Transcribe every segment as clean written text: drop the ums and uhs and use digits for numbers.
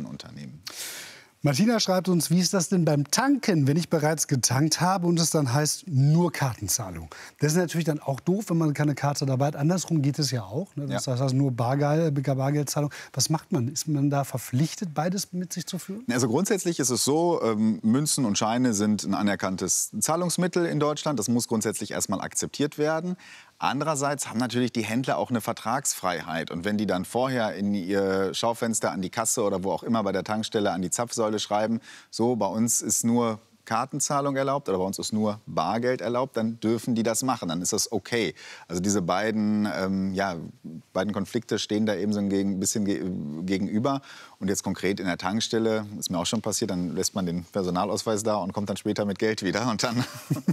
anderen Unternehmen. Martina schreibt uns, wie ist das denn beim Tanken, wenn ich bereits getankt habe und es dann heißt, nur Kartenzahlung? Das ist natürlich dann auch doof, wenn man keine Karte dabei hat. Andersrum geht es ja auch. Ne? Das heißt nur Bargeldzahlung. Was macht man? Ist man da verpflichtet, beides mit sich zu führen? Also grundsätzlich ist es so, Münzen und Scheine sind ein anerkanntes Zahlungsmittel in Deutschland. Das muss grundsätzlich erstmal akzeptiert werden. Andererseits haben natürlich die Händler auch eine Vertragsfreiheit. Und wenn die dann vorher in ihr Schaufenster an die Kasse oder wo auch immer bei der Tankstelle an die Zapfsäule schreiben, so, bei uns ist nur Kartenzahlung erlaubt oder bei uns ist nur Bargeld erlaubt, dann dürfen die das machen, dann ist das okay. Also diese beiden Konflikte stehen da eben so ein bisschen gegenüber. Und jetzt konkret in der Tankstelle, ist mir auch schon passiert, dann lässt man den Personalausweis da und kommt dann später mit Geld wieder. Und dann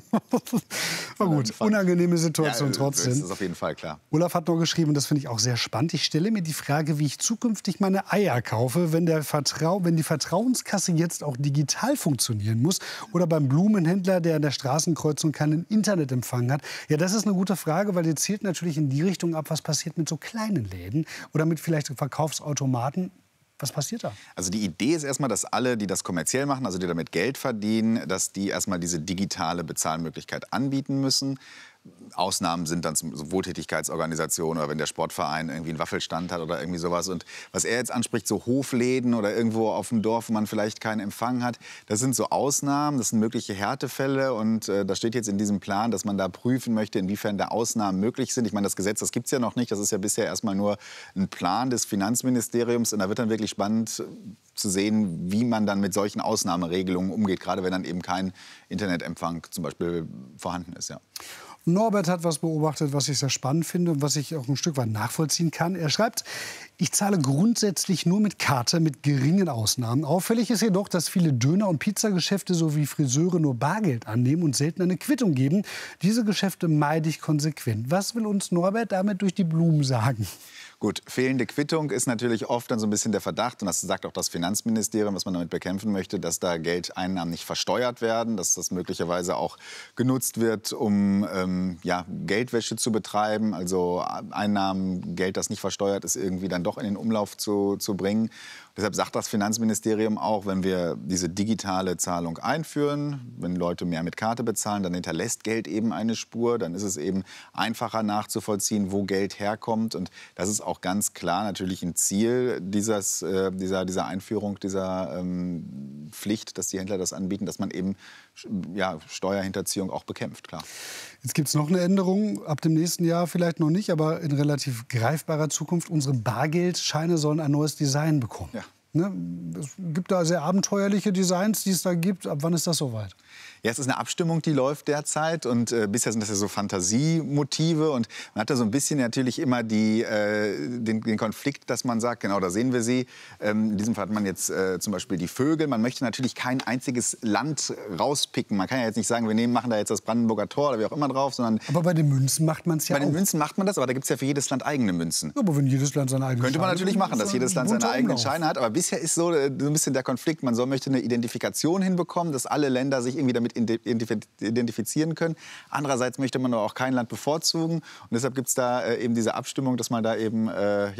war gut, unangenehme Situation trotzdem. Das ist auf jeden Fall klar. Olaf hat noch geschrieben, und das finde ich auch sehr spannend, ich stelle mir die Frage, wie ich zukünftig meine Eier kaufe, wenn die Vertrauenskasse jetzt auch digital funktionieren muss oder beim Blumenhändler, der an der Straßenkreuzung keinen Internetempfang hat. Ja, das ist eine gute Frage, weil die zielt natürlich in die Richtung ab, was passiert mit so kleinen Läden oder mit vielleicht Verkaufsautomaten. Was passiert da? Also die Idee ist erstmal, dass alle, die das kommerziell machen, also die damit Geld verdienen, dass die erstmal diese digitale Bezahlmöglichkeit anbieten müssen. Ausnahmen sind dann so Wohltätigkeitsorganisationen oder wenn der Sportverein irgendwie einen Waffelstand hat oder irgendwie sowas. Und was er jetzt anspricht, so Hofläden oder irgendwo auf dem Dorf, wo man vielleicht keinen Empfang hat, das sind so Ausnahmen, das sind mögliche Härtefälle. Und da steht jetzt in diesem Plan, dass man da prüfen möchte, inwiefern da Ausnahmen möglich sind. Ich meine, das Gesetz, das gibt es ja noch nicht. Das ist ja bisher erstmal nur ein Plan des Finanzministeriums. Und da wird dann wirklich spannend zu sehen, wie man dann mit solchen Ausnahmeregelungen umgeht, gerade wenn dann eben kein Internetempfang zum Beispiel vorhanden ist. Ja. Norbert hat was beobachtet, was ich sehr spannend finde und was ich auch ein Stück weit nachvollziehen kann. Er schreibt, ich zahle grundsätzlich nur mit Karte, mit geringen Ausnahmen. Auffällig ist jedoch, dass viele Döner- und Pizzageschäfte sowie Friseure nur Bargeld annehmen und selten eine Quittung geben. Diese Geschäfte meide ich konsequent. Was will uns Norbert damit durch die Blumen sagen? Gut, fehlende Quittung ist natürlich oft dann so ein bisschen der Verdacht, und das sagt auch das Finanzministerium, was man damit bekämpfen möchte, dass da Geldeinnahmen nicht versteuert werden, dass das möglicherweise auch genutzt wird, um Geldwäsche zu betreiben, also Einnahmen, Geld, das nicht versteuert ist, irgendwie dann doch in den Umlauf zu bringen. Deshalb sagt das Finanzministerium auch, wenn wir diese digitale Zahlung einführen, wenn Leute mehr mit Karte bezahlen, dann hinterlässt Geld eben eine Spur. Dann ist es eben einfacher nachzuvollziehen, wo Geld herkommt. Und das ist auch ganz klar natürlich ein Ziel dieser Einführung, dieser Pflicht, dass die Händler das anbieten, dass man eben Steuerhinterziehung auch bekämpft, klar. Jetzt gibt es noch eine Änderung, ab dem nächsten Jahr vielleicht noch nicht, aber in relativ greifbarer Zukunft. Unsere Bargeldscheine sollen ein neues Design bekommen. Ja. Ne? Es gibt da sehr abenteuerliche Designs, die es da gibt. Ab wann ist das soweit? Ja, es ist eine Abstimmung, die läuft derzeit. Und bisher sind das ja so Fantasiemotive. Und man hat da so ein bisschen natürlich immer den Konflikt, dass man sagt, genau, da sehen wir sie. In diesem Fall hat man jetzt zum Beispiel die Vögel. Man möchte natürlich kein einziges Land rauspicken. Man kann ja jetzt nicht sagen, wir machen da jetzt das Brandenburger Tor oder wie auch immer drauf. Sondern aber bei den Münzen macht man es ja auch. Bei den Münzen macht man das, aber da gibt es ja für jedes Land eigene Münzen. Ja, aber wenn jedes Land seine eigenen Könnte man natürlich machen, dass jedes Land seine eigenen Scheine hat. Aber bisher ist so ein bisschen der Konflikt, man möchte eine Identifikation hinbekommen, dass alle Länder sich irgendwie damit identifizieren können. Andererseits möchte man aber auch kein Land bevorzugen. Und deshalb gibt es da eben diese Abstimmung, dass man da eben,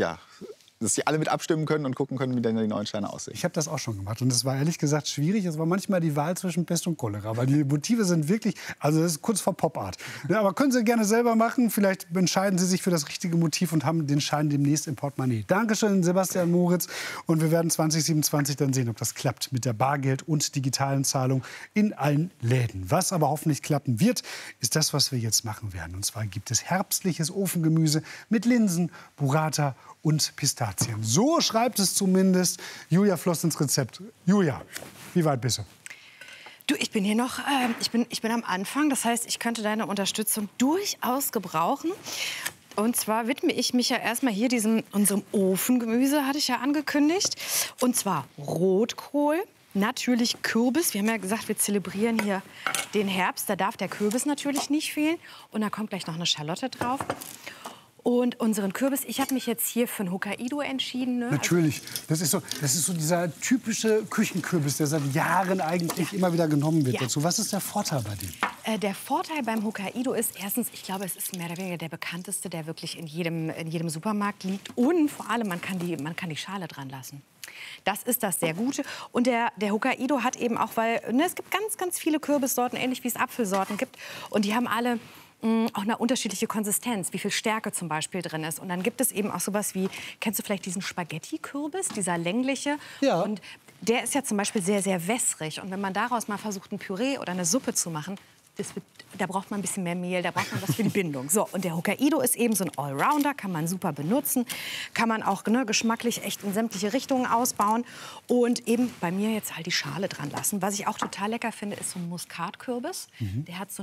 dass sie alle mit abstimmen können und gucken können, wie dann die neuen Scheine aussehen. Ich habe das auch schon gemacht und es war ehrlich gesagt schwierig. Es war manchmal die Wahl zwischen Pest und Cholera, weil die Motive sind wirklich, also das ist kurz vor Pop-Art. Ja, aber können Sie gerne selber machen. Vielleicht entscheiden Sie sich für das richtige Motiv und haben den Schein demnächst im Portemonnaie. Dankeschön, Sebastian Moritz. Und wir werden 2027 dann sehen, ob das klappt mit der Bargeld- und digitalen Zahlung in allen Läden. Was aber hoffentlich klappen wird, ist das, was wir jetzt machen werden. Und zwar gibt es herbstliches Ofengemüse mit Linsen, Burrata und Pistazien. So schreibt es zumindest Julia Floss ins Rezept. Julia, wie weit bist du? Du, ich bin hier noch, ich bin am Anfang. Das heißt, ich könnte deine Unterstützung durchaus gebrauchen. Und zwar widme ich mich ja erstmal hier unserem Ofengemüse, hatte ich ja angekündigt. Und zwar Rotkohl, natürlich Kürbis. Wir haben ja gesagt, wir zelebrieren hier den Herbst. Da darf der Kürbis natürlich nicht fehlen. Und da kommt gleich noch eine Schalotte drauf. Und unseren Kürbis, ich habe mich jetzt hier für einen Hokkaido entschieden. Ne? Natürlich. Das ist so dieser typische Küchenkürbis, der seit Jahren eigentlich immer wieder genommen wird dazu. Was ist der Vorteil bei dem? Der Vorteil beim Hokkaido ist erstens, ich glaube, es ist mehr oder weniger der bekannteste, der wirklich in jedem Supermarkt liegt. Und vor allem, man kann die Schale dran lassen. Das ist das sehr Gute. Und der Hokkaido hat eben auch, weil es gibt ganz, ganz viele Kürbissorten, ähnlich wie es Apfelsorten gibt. Und die haben alle auch eine unterschiedliche Konsistenz, wie viel Stärke zum Beispiel drin ist. Und dann gibt es eben auch sowas wie, kennst du vielleicht diesen Spaghetti-Kürbis, dieser längliche? Ja. Und der ist ja zum Beispiel sehr, sehr wässrig. Und wenn man daraus mal versucht, ein Püree oder eine Suppe zu machen, da braucht man ein bisschen mehr Mehl, da braucht man was für die Bindung. So, und der Hokkaido ist eben so ein Allrounder, kann man super benutzen, kann man auch geschmacklich echt in sämtliche Richtungen ausbauen und eben bei mir jetzt halt die Schale dran lassen. Was ich auch total lecker finde, ist so ein Muskatkürbis. Der hat so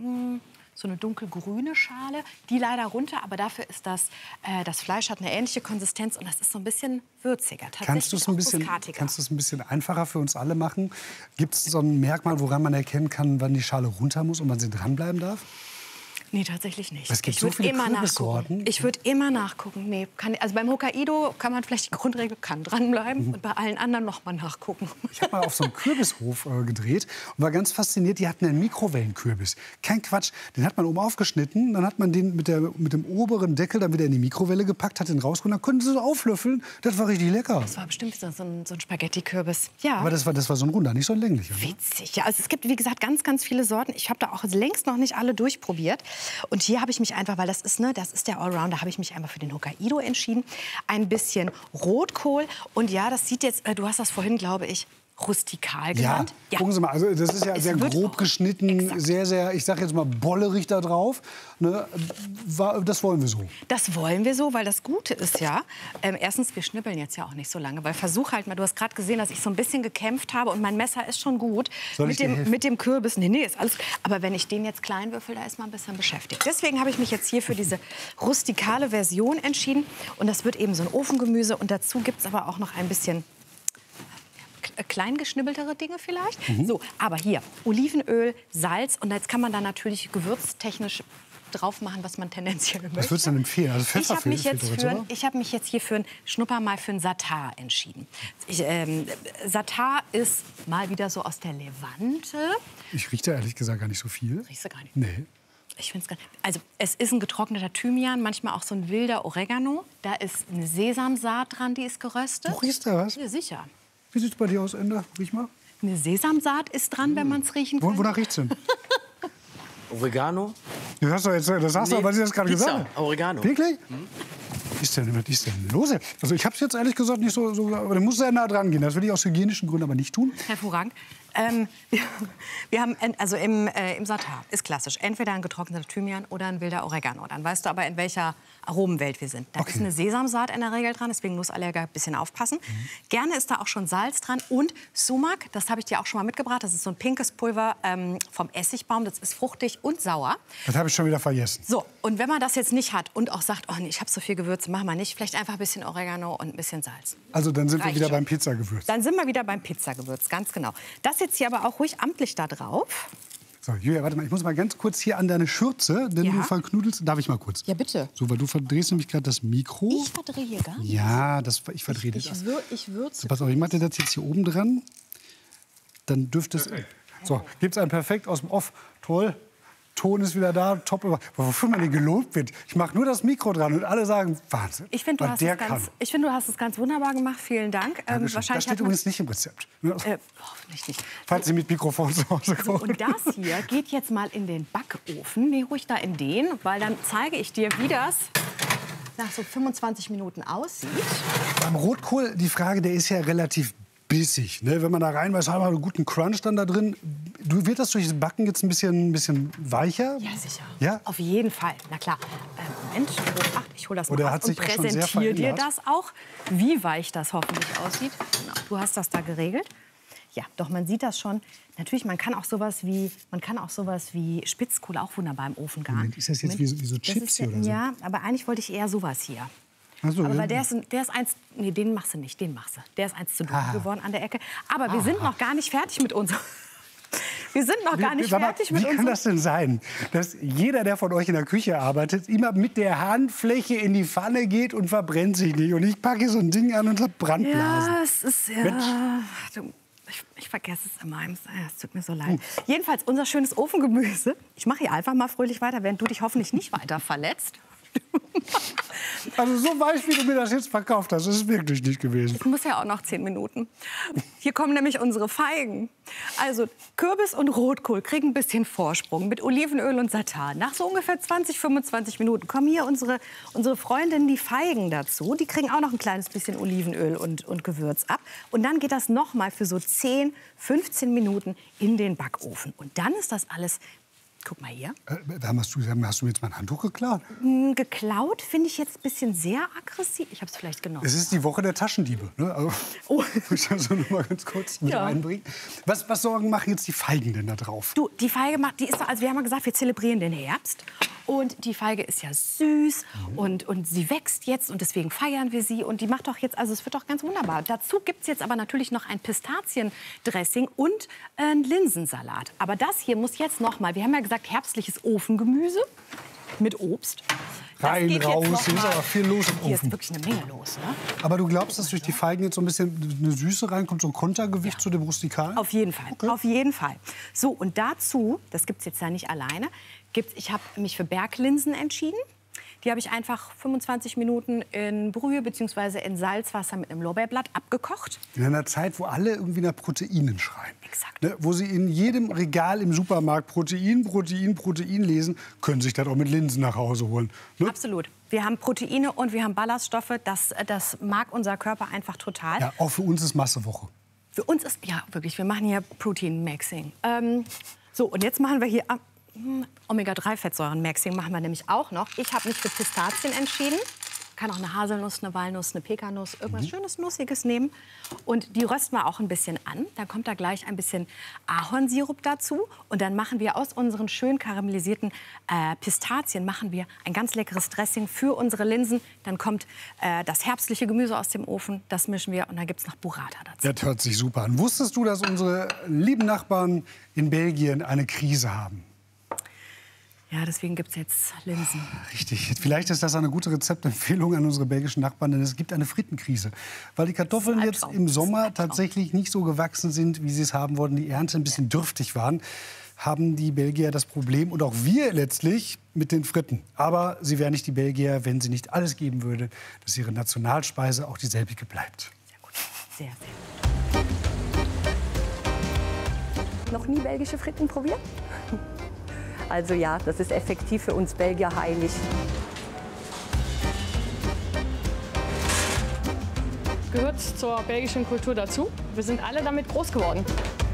eine dunkelgrüne Schale, die leider runter, aber dafür ist das Fleisch hat eine ähnliche Konsistenz und das ist so ein bisschen würziger. Kannst du es ein bisschen einfacher für uns alle machen? Gibt es so ein Merkmal, woran man erkennen kann, wann die Schale runter muss und man sie dranbleiben darf? Nee, tatsächlich nicht. Es gibt so viele Kürbissorten. Ich würde immer nachgucken. Nee, also beim Hokkaido kann man vielleicht die Grundregel, kann dranbleiben. Und bei allen anderen noch mal nachgucken. Ich habe mal auf so einem Kürbishof gedreht und war ganz fasziniert. Die hatten einen Mikrowellenkürbis. Kein Quatsch. Den hat man oben aufgeschnitten. Dann hat man den mit dem oberen Deckel dann wieder in die Mikrowelle gepackt, hat den rausgeholt. Dann konnten sie so auflöffeln. Das war richtig lecker. Das war bestimmt so ein Spaghetti-Kürbis. Ja. Aber das war so ein runder, nicht so ein länglicher. Witzig. Ja, also es gibt, wie gesagt, ganz, ganz viele Sorten. Ich habe da auch längst noch nicht alle durchprobiert. Und hier habe ich mich einfach, weil das ist der Allrounder, habe ich mich einfach für den Hokkaido entschieden. Ein bisschen Rotkohl. Und ja, das sieht jetzt, du hast das vorhin, glaube ich, rustikal genannt. Ja, gucken Sie mal, also das ist ja sehr grob geschnitten, sehr, sehr, ich sage jetzt mal bollerig da drauf. Ne? Das wollen wir so. Das wollen wir so, weil das Gute ist ja, erstens, wir schnippeln jetzt ja auch nicht so lange, weil versuch halt mal, du hast gerade gesehen, dass ich so ein bisschen gekämpft habe und mein Messer ist schon gut. Mit dem Kürbis, nee, ist alles. Aber wenn ich den jetzt klein würfel, da ist man ein bisschen beschäftigt. Deswegen habe ich mich jetzt hier für diese rustikale Version entschieden und das wird eben so ein Ofengemüse und dazu gibt es aber auch noch ein bisschen klein geschnibbeltere Dinge vielleicht. So, aber hier Olivenöl, Salz und jetzt kann man da natürlich gewürztechnisch drauf machen, was man tendenziell möchte. Was würdest du denn empfehlen? Also Pfeffer ich habe mich jetzt hier für ein Satar entschieden. Satar ist mal wieder so aus der Levante. Ich rieche da ehrlich gesagt gar nicht so viel. Riechst du gar nicht? Nee. Ich finde es also es ist ein getrockneter Thymian, manchmal auch so ein wilder Oregano. Da ist eine Sesamsaat dran, die ist geröstet. Du riechst da was? Ja, sicher. Wie sieht es bei dir aus, Enda? Riech mal. Eine Sesamsaat ist dran, wenn man es riechen kann. Wonach riecht's denn? Oregano? Das hast du, weil Sie das gerade gesagt haben. Oregano. Wirklich? Was ist denn los? Also ich habe es jetzt ehrlich gesagt nicht so, aber du musst sehr nah dran gehen. Das will ich aus hygienischen Gründen aber nicht tun. Hervorragend. Wir haben, also im Satar ist klassisch, entweder ein getrockneter Thymian oder ein wilder Oregano. Dann weißt du aber, in welcher Aromenwelt wir sind. Da ist eine Sesamsaat in der Regel dran, deswegen muss Allergiker ein bisschen aufpassen. Gerne ist da auch schon Salz dran und Sumac, das habe ich dir auch schon mal mitgebracht. Das ist so ein pinkes Pulver vom Essigbaum, das ist fruchtig und sauer. Das habe ich schon wieder vergessen. So, und wenn man das jetzt nicht hat und auch sagt, oh nee, ich habe so viel Gewürze, machen wir nicht, vielleicht einfach ein bisschen Oregano und ein bisschen Salz. Also dann sind wir Reicht wieder schon. beim Pizzagewürz. Dann sind wir wieder beim Pizzagewürz, ganz genau. Das jetzt hier aber auch ruhig amtlich da drauf. So, Julia, warte mal, ich muss mal ganz kurz hier an deine Schürze, denn du verknudelst. Darf ich mal kurz? Ja, bitte. So, weil du verdrehst nämlich gerade das Mikro. Ich verdrehe hier gar nichts. Ja, ich verdrehe das. Ich würze. So, pass auf, ich mache das jetzt hier oben dran. Dann dürfte es. So, gibt es einen perfekt aus dem Off. Toll. Ton ist wieder da, top. Wofür man denn gelobt wird. Ich mache nur das Mikro dran und alle sagen, Wahnsinn. Ich finde, du hast es ganz wunderbar gemacht. Vielen Dank. Das steht übrigens nicht im Rezept. Hoffentlich nicht. Falls Sie mit Mikrofon zu Hause kommen. Und das hier geht jetzt mal in den Backofen. Nee, ruhig da in den, weil dann zeige ich dir, wie das nach so 25 Minuten aussieht. Beim Rotkohl, die Frage, der ist ja relativ bissig. Ne? Wenn man da reinbeißt, haben wir einen guten Crunch dann da drin. Wird das durch das Backen jetzt ein bisschen weicher? Ja, sicher. Ja? Auf jeden Fall. Na klar. Moment, ich hole das mal Oder raus und präsentiere dir verändert? das auch, wie weich das hoffentlich aussieht. Genau. Du hast das da geregelt. Ja, doch man sieht das schon. Natürlich, man kann auch sowas wie Spitzkohle auch wunderbar im Ofen garen. Moment, ist das jetzt wie so Chips hier oder so? Ja, aber eigentlich wollte ich eher sowas hier. Ach so, aber ja. weil der ist eins, nee, den machst du nicht, den machst du. Der ist eins zu dunkel geworden an der Ecke. Aber wir sind noch gar nicht fertig mit unserem Wir sind noch gar nicht fertig mit Wie kann unserem... das denn sein, dass jeder, der von euch in der Küche arbeitet, immer mit der Handfläche in die Pfanne geht und verbrennt sich nicht? Und ich packe so ein Ding an und habe Brandblasen. Ja, es ist ja... Ich vergesse es immer. Es tut mir so leid. Jedenfalls unser schönes Ofengemüse. Ich mache hier einfach mal fröhlich weiter, während du dich hoffentlich nicht weiter verletzt. Also so weich, wie du mir das jetzt verkauft hast, ist es wirklich nicht gewesen. Ich muss ja auch noch 10 Minuten. Hier kommen nämlich unsere Feigen. Also Kürbis und Rotkohl kriegen ein bisschen Vorsprung mit Olivenöl und Satan. Nach so ungefähr 20, 25 Minuten kommen hier unsere Freundinnen, die Feigen, dazu. Die kriegen auch noch ein kleines bisschen Olivenöl und Gewürz ab. Und dann geht das noch mal für so 10, 15 Minuten in den Backofen. Und dann ist das alles... Guck mal hier. Hast du jetzt mein Handtuch geklaut? Geklaut finde ich jetzt ein bisschen sehr aggressiv. Ich habe es vielleicht genommen. Es ist die Woche der Taschendiebe. Ne? Also, ich das noch mal ganz kurz mit reinbringen. Was Sorgen machen jetzt die Feigen denn da drauf? Du, die Feige macht, die ist, also wir haben ja gesagt, wir zelebrieren den Herbst. Und die Feige ist ja süß und sie wächst jetzt und deswegen feiern wir sie. Und die macht doch jetzt, also es wird doch ganz wunderbar. Dazu gibt es jetzt aber natürlich noch ein Pistaziendressing und einen Linsensalat. Aber das hier muss jetzt noch mal, wir haben ja gesagt, herbstliches Ofengemüse mit Obst. Rein, raus, hier ist aber viel los im Ofen. Hier ist wirklich eine Menge los, ne? Aber du glaubst, dass durch die Feigen jetzt so ein bisschen eine Süße reinkommt, so ein Kontergewicht zu dem Rustikalen? Auf jeden Fall, auf jeden Fall. So, und dazu, das gibt es jetzt ja nicht alleine, ich habe mich für Berglinsen entschieden. Die habe ich einfach 25 Minuten in Brühe bzw. in Salzwasser mit einem Lorbeerblatt abgekocht. In einer Zeit, wo alle irgendwie nach Proteinen schreien. Exakt. Ne, wo sie in jedem Regal im Supermarkt Protein lesen, können sich das auch mit Linsen nach Hause holen. Ne? Absolut. Wir haben Proteine und wir haben Ballaststoffe. Das mag unser Körper einfach total. Ja, auch für uns ist Massewoche. Für uns ist, ja wirklich, wir machen hier Protein-Maxing. So, und jetzt machen wir hier... Omega-3-Fettsäuren-Maxing machen wir nämlich auch noch. Ich habe mich für Pistazien entschieden. Kann auch eine Haselnuss, eine Walnuss, eine Pekanuss, irgendwas schönes, Nussiges nehmen. Und die rösten wir auch ein bisschen an. Dann kommt da gleich ein bisschen Ahornsirup dazu. Und dann machen wir aus unseren schön karamellisierten Pistazien machen wir ein ganz leckeres Dressing für unsere Linsen. Dann kommt das herbstliche Gemüse aus dem Ofen. Das mischen wir und dann gibt es noch Burrata dazu. Das hört sich super an. Wusstest du, dass unsere lieben Nachbarn in Belgien eine Krise haben? Ja, deswegen gibt es jetzt Linsen. Richtig. Vielleicht ist das eine gute Rezeptempfehlung an unsere belgischen Nachbarn, denn es gibt eine Frittenkrise. Weil die Kartoffeln jetzt im Sommer tatsächlich nicht so gewachsen sind, wie sie es haben wollten, die Ernte ein bisschen dürftig waren, haben die Belgier das Problem und auch wir letztlich mit den Fritten. Aber sie wären nicht die Belgier, wenn sie nicht alles geben würde, dass ihre Nationalspeise auch dieselbige bleibt. Sehr gut. Sehr, sehr gut. Noch nie belgische Fritten probiert? Also ja, das ist effektiv für uns Belgier heilig. Gehört zur belgischen Kultur dazu. Wir sind alle damit groß geworden.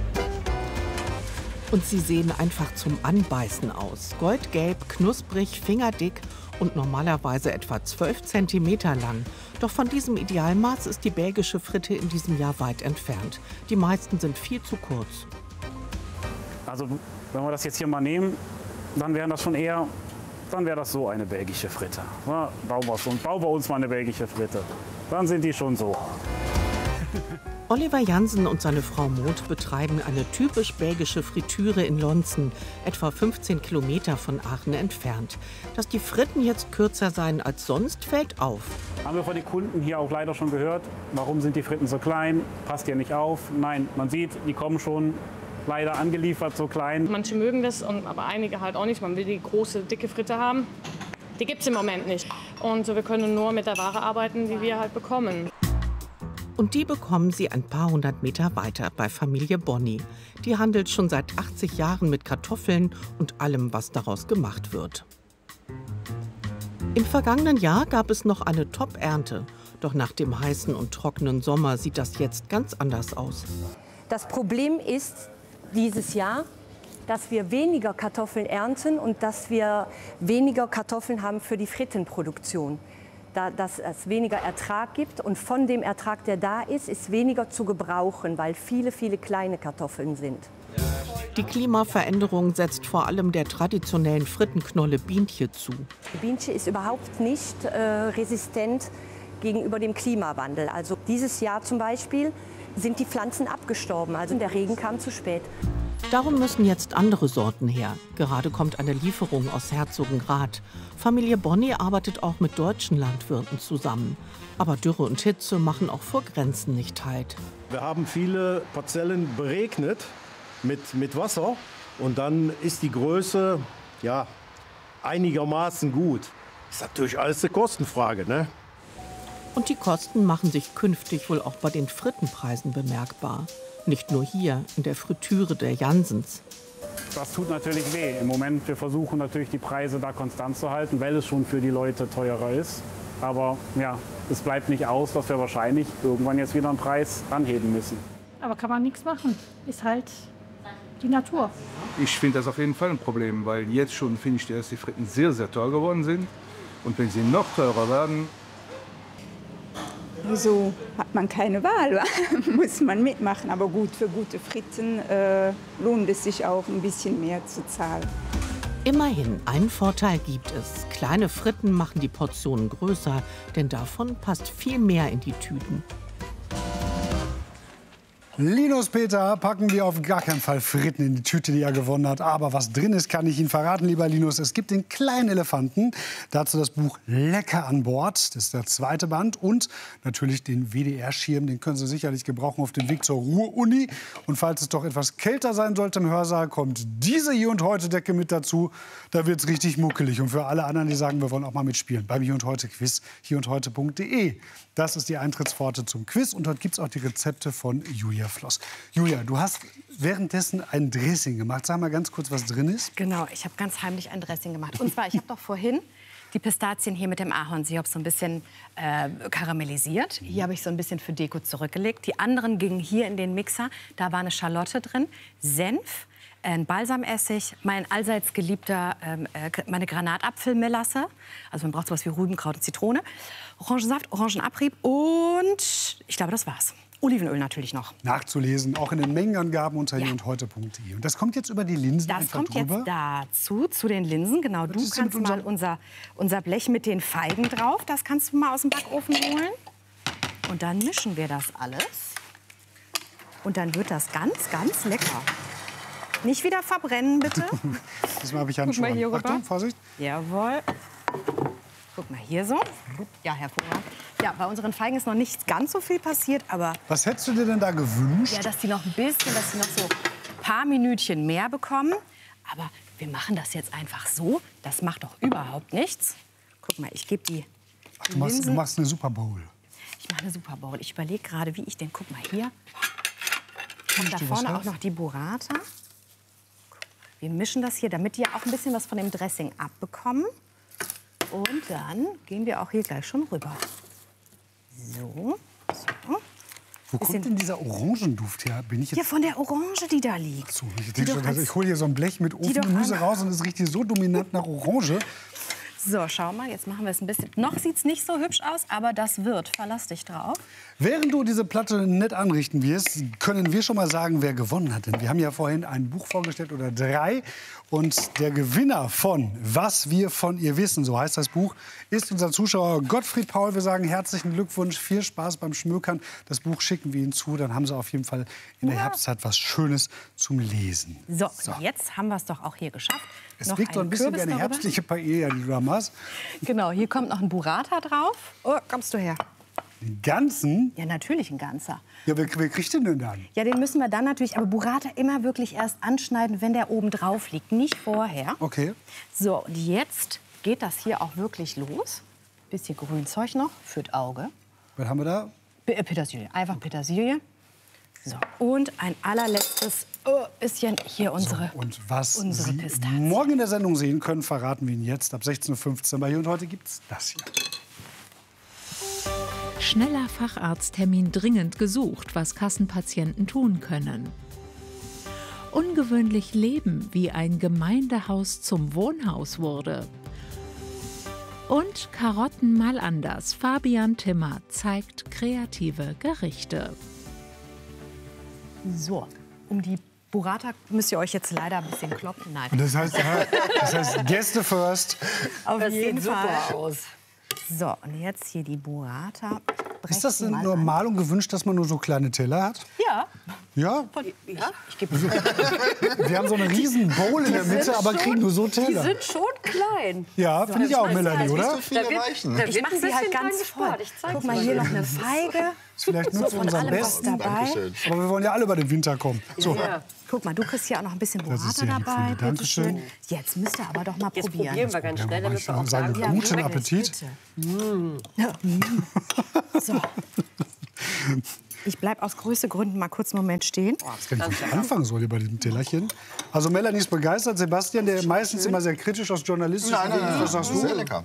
Und sie sehen einfach zum Anbeißen aus. Goldgelb, knusprig, fingerdick und normalerweise etwa 12 Zentimeter lang. Doch von diesem Idealmaß ist die belgische Fritte in diesem Jahr weit entfernt. Die meisten sind viel zu kurz. Also wenn wir das jetzt hier mal nehmen, dann wäre das schon eher, dann wäre das so eine belgische Fritte. Ja, bauen wir uns mal eine belgische Fritte. Dann sind die schon so. Oliver Jansen und seine Frau Maud betreiben eine typisch belgische Fritüre in Lonzen, etwa 15 Kilometer von Aachen entfernt. Dass die Fritten jetzt kürzer seien als sonst, fällt auf. Haben wir von den Kunden hier auch leider schon gehört, warum sind die Fritten so klein, passt ja nicht auf. Nein, man sieht, die kommen schon leider angeliefert so klein. Manche mögen das, aber einige halt auch nicht. Man will die große, dicke Fritte haben. Die gibt es im Moment nicht. Und wir können nur mit der Ware arbeiten, die wir halt bekommen. Und die bekommen sie ein paar hundert Meter weiter bei Familie Bonny. Die handelt schon seit 80 Jahren mit Kartoffeln und allem, was daraus gemacht wird. Im vergangenen Jahr gab es noch eine Top-Ernte. Doch nach dem heißen und trockenen Sommer sieht das jetzt ganz anders aus. Das Problem ist dieses Jahr, dass wir weniger Kartoffeln ernten und dass wir weniger Kartoffeln haben für die Frittenproduktion. Dass es weniger Ertrag gibt und von dem Ertrag, der da ist weniger zu gebrauchen, weil viele, viele kleine Kartoffeln sind. Die Klimaveränderung setzt vor allem der traditionellen Frittenknolle Bientje zu. Die Bientje ist überhaupt nicht resistent gegenüber dem Klimawandel. Also dieses Jahr zum Beispiel sind die Pflanzen abgestorben, also der Regen kam zu spät. Darum müssen jetzt andere Sorten her. Gerade kommt eine Lieferung aus Herzogenrath. Familie Bonny arbeitet auch mit deutschen Landwirten zusammen. Aber Dürre und Hitze machen auch vor Grenzen nicht Halt. Wir haben viele Parzellen beregnet mit Wasser. Und dann ist die Größe ja, einigermaßen gut. Ist natürlich alles eine Kostenfrage, ne? Und die Kosten machen sich künftig wohl auch bei den Frittenpreisen bemerkbar. Nicht nur hier, in der Fritüre der Jansens. Das tut natürlich weh. Im Moment, wir versuchen natürlich die Preise da konstant zu halten, weil es schon für die Leute teurer ist. Aber ja, es bleibt nicht aus, dass wir wahrscheinlich irgendwann jetzt wieder einen Preis anheben müssen. Aber kann man nichts machen. Ist halt die Natur. Ich finde das auf jeden Fall ein Problem, weil jetzt schon finde ich, dass die Fritten sehr, sehr teuer geworden sind. Und wenn sie noch teurer werden... So hat man keine Wahl, muss man mitmachen. Aber gut, für gute Fritten lohnt es sich auch, ein bisschen mehr zu zahlen. Immerhin, einen Vorteil gibt es. Kleine Fritten machen die Portionen größer, denn davon passt viel mehr in die Tüten. Linus Peter packen wir auf gar keinen Fall Fritten in die Tüte, die er gewonnen hat. Aber was drin ist, kann ich Ihnen verraten, lieber Linus. Es gibt den kleinen Elefanten, dazu das Buch Lecker an Bord. Das ist der 2. Band. Und natürlich den WDR-Schirm, den können Sie sicherlich gebrauchen auf dem Weg zur Ruhr-Uni. Und falls es doch etwas kälter sein sollte im Hörsaal, kommt diese Hier und Heute-Decke mit dazu. Da wird es richtig muckelig. Und für alle anderen, die sagen, wir wollen auch mal mitspielen, beim Hier und Heute-Quiz, hierundheute.de. Das ist die Eintrittspforte zum Quiz. Und dort gibt es auch die Rezepte von Julia Floss. Julia, du hast währenddessen ein Dressing gemacht. Sag mal ganz kurz, was drin ist. Genau, ich habe ganz heimlich ein Dressing gemacht. Und zwar, ich habe doch vorhin die Pistazien hier mit dem Ahornsirup so ein bisschen karamellisiert. Hier habe ich so ein bisschen für Deko zurückgelegt. Die anderen gingen hier in den Mixer. Da war eine Schalotte drin, Senf, ein Balsamessig, mein allseits geliebter, meine Granatapfelmelasse. Also man braucht sowas wie Rübenkraut und Zitrone. Orangensaft, Orangenabrieb und ich glaube, das war's. Olivenöl natürlich noch. Nachzulesen, auch in den Mengenangaben unter hierundheute.de. Und das kommt jetzt über die Linsen das einfach kommt drüber? jetzt dazu, zu den Linsen. Genau, du kannst mal unser Blech mit den Feigen drauf, das kannst du mal aus dem Backofen holen. Und dann mischen wir das alles. Und dann wird das ganz, ganz lecker. Nicht wieder verbrennen, bitte. Diesmal habe ich Handschuhe. Guck mal hier rüber. Achtung, Vorsicht. Jawohl. Guck mal hier so. Ja, hervorragend. Ja, bei unseren Feigen ist noch nicht ganz so viel passiert, aber... Was hättest du dir denn da gewünscht? Ja, dass die noch ein bisschen, dass sie noch so ein paar Minütchen mehr bekommen. Aber wir machen das jetzt einfach so. Das macht doch überhaupt nichts. Guck mal, ich gebe die Ach, du machst eine Super Bowl. Ich mache eine Super Bowl. Ich überlege gerade, wie ich den... Guck mal hier. Ich habe da vorne auch noch die Burrata. Wir mischen das hier, damit die ja auch ein bisschen was von dem Dressing abbekommen. Und dann gehen wir auch hier gleich schon rüber. So. Wo kommt denn dieser Orangenduft her? Bin ich jetzt... Ja, von der Orange, die da liegt. So, ich hole hier so ein Blech mit Ofengemüse raus und es riecht hier so dominant nach Orange. So, schau mal, jetzt machen wir es ein bisschen. Noch sieht es nicht so hübsch aus, aber das wird. Verlass dich drauf. Während du diese Platte nett anrichten wirst, können wir schon mal sagen, wer gewonnen hat. Denn wir haben ja vorhin ein Buch vorgestellt oder 3. Und der Gewinner von Was wir von ihr wissen, so heißt das Buch, ist unser Zuschauer Gottfried Paul. Wir sagen herzlichen Glückwunsch, viel Spaß beim Schmökern. Das Buch schicken wir Ihnen zu. Dann haben Sie auf jeden Fall in der Herbstzeit was Schönes zum Lesen. So, jetzt haben wir es doch auch hier geschafft. Es riecht so ein bisschen wie eine herbstliche Paella, die du da machst. Genau, hier kommt noch ein Burrata drauf. Oh, kommst du her? Den ganzen? Ja, natürlich ein ganzer. Ja, wer kriegt den denn dann? Ja, den müssen wir dann natürlich, aber Burrata immer wirklich erst anschneiden, wenn der oben drauf liegt, nicht vorher. Okay. So, und jetzt geht das hier auch wirklich los. Bisschen Grünzeug noch für das Auge. Was haben wir da? Petersilie, einfach Petersilie. So, und ein allerletztes bisschen hier unsere und was unsere Sie Pistazien. morgen in der Sendung sehen können, verraten wir Ihnen jetzt ab 16:15 Uhr bei Hier und Heute gibt's das hier. Schneller Facharzttermin dringend gesucht, was Kassenpatienten tun können. Ungewöhnlich leben, wie ein Gemeindehaus zum Wohnhaus wurde. Und Karotten mal anders. Fabian Timmer zeigt kreative Gerichte. So, um die Burrata müsst ihr euch jetzt leider ein bisschen kloppen. Nein. Das heißt Gäste first. Auf das jeden sieht Fall. super aus. So, und jetzt hier die Burrata. Ist das denn normal und gewünscht, dass man nur so kleine Teller hat? Ja, Ja? Ja? Wir haben so eine riesen Bowl in der Mitte, aber kriegen nur so Teller. Die sind schon klein. Ja, finde ich auch, Melanie, oder? Ich mache sie halt ganz voll. Guck mal, hier noch eine Feige. Vielleicht nur zu unserem Besten. Dabei. Aber wir wollen ja alle über den Winter kommen. So. Ja. Guck mal, du kriegst hier auch noch ein bisschen Das ist Burrata sehr lieb von dabei. dir. Dankeschön. Bitteschön. Jetzt müsst ihr aber doch mal probieren. Probieren wir ganz schnell, damit wir auch sagen, sagen, guten Appetit. So. Ich bleibe aus Größegründen mal kurz einen Moment stehen. Das kann ich nicht anfangen soll hier bei diesem Tellerchen. Also Melanie ist begeistert. Sebastian, der meistens immer sehr kritisch aus journalistischen Gründen. Was sagst du? Sehr lecker.